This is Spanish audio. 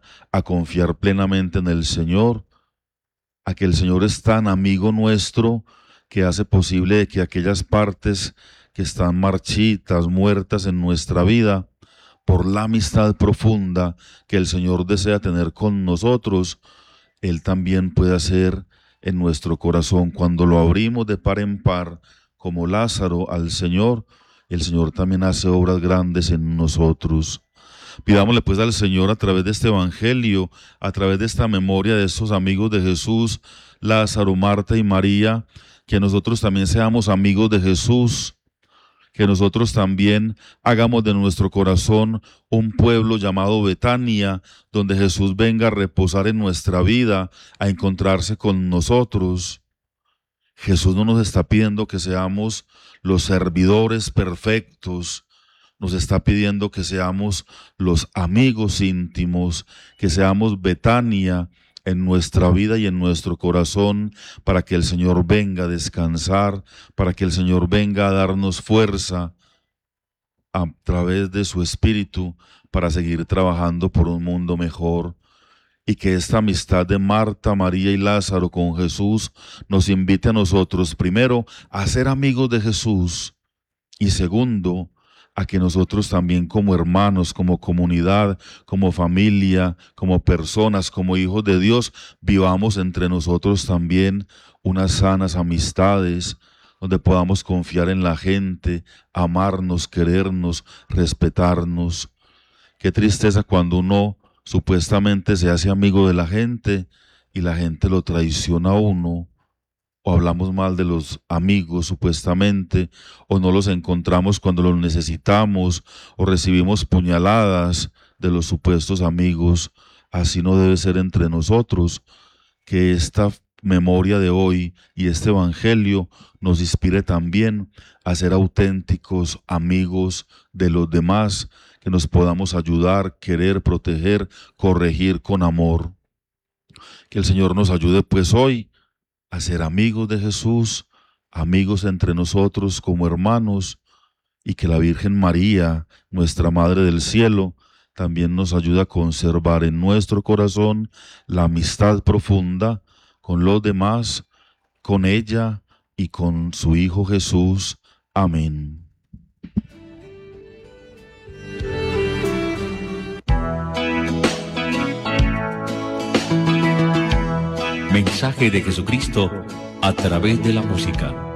a confiar plenamente en el Señor, a que el Señor es tan amigo nuestro que hace posible que aquellas partes que están marchitas, muertas en nuestra vida, por la amistad profunda que el Señor desea tener con nosotros, Él también puede hacer en nuestro corazón. Cuando lo abrimos de par en par, como Lázaro al Señor, el Señor también hace obras grandes en nosotros. Pidámosle pues al Señor a través de este evangelio, a través de esta memoria de estos amigos de Jesús, Lázaro, Marta y María, que nosotros también seamos amigos de Jesús, que nosotros también hagamos de nuestro corazón un pueblo llamado Betania, donde Jesús venga a reposar en nuestra vida, a encontrarse con nosotros. Jesús no nos está pidiendo que seamos los servidores perfectos, nos está pidiendo que seamos los amigos íntimos, que seamos Betania en nuestra vida y en nuestro corazón, para que el Señor venga a descansar, para que el Señor venga a darnos fuerza a través de su Espíritu para seguir trabajando por un mundo mejor. Y que esta amistad de Marta, María y Lázaro con Jesús nos invite a nosotros, primero, a ser amigos de Jesús, y segundo, a que nosotros también como hermanos, como comunidad, como familia, como personas, como hijos de Dios, vivamos entre nosotros también unas sanas amistades, donde podamos confiar en la gente, amarnos, querernos, respetarnos. Qué tristeza cuando uno supuestamente se hace amigo de la gente y la gente lo traiciona a uno, o hablamos mal de los amigos supuestamente, o no los encontramos cuando los necesitamos, o recibimos puñaladas de los supuestos amigos. Así no debe ser entre nosotros. Que esta memoria de hoy y este evangelio nos inspire también a ser auténticos amigos de los demás, que nos podamos ayudar, querer, proteger, corregir con amor. Que el Señor nos ayude pues hoy a ser amigos de Jesús, amigos entre nosotros como hermanos, y que la Virgen María, nuestra Madre del Cielo, también nos ayude a conservar en nuestro corazón la amistad profunda con los demás, con ella y con su Hijo Jesús. Amén. Mensaje de Jesucristo a través de la música.